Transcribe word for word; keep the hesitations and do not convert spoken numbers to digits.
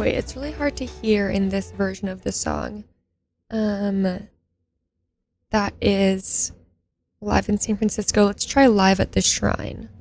wait, it's really hard to hear in this version of the song. Um, that is Live in San Francisco. Let's try Live at the Shrine.